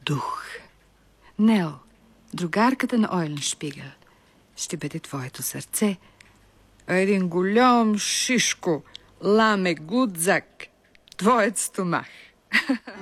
дух. Нел, другарката на Ойленшпигел, ще бъде твоето сърце. Един голям шишко, ламе гудзак, твоят стомах.